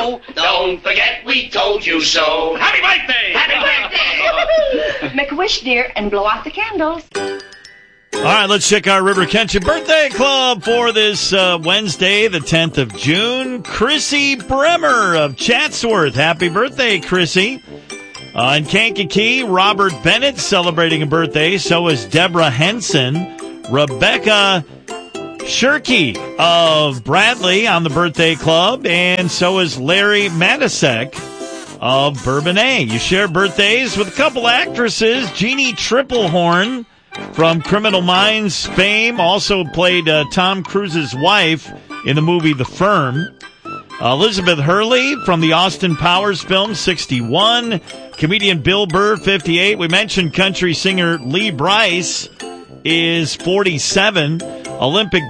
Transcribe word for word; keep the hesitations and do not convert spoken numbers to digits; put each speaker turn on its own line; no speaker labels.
go. Don't forget we told you so. Happy birthday! Happy birthday!
Make a wish, dear, and blow out the candles.
All right, let's check our River Kenshin Birthday Club for this uh, Wednesday, the tenth of June. Chrissy Bremer of Chatsworth. Happy birthday, Chrissy. Uh, in Kankakee, Robert Bennett celebrating a birthday. So is Deborah Henson. Rebecca Shirky of Bradley on the birthday club. And so is Larry Matisek of Bourbonnais. You share birthdays with a couple actresses. Jeannie Triplehorn from Criminal Minds fame, also played uh, Tom Cruise's wife in the movie The Firm. Uh, Elizabeth Hurley from the Austin Powers film, sixty-one. Comedian Bill Burr, fifty-eight. We mentioned country singer Lee Brice is forty-seven. Olympic